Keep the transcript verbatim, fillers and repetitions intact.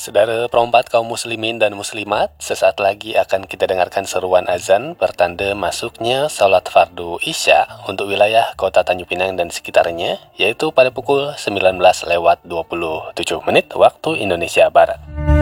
Saudara perempat kaum muslimin dan muslimat, sesaat lagi akan kita dengarkan seruan azan pertanda masuknya salat fardu Isya untuk wilayah kota Tanjung Pinang dan sekitarnya, yaitu pada pukul sembilan belas lewat dua puluh tujuh menit waktu Indonesia Barat.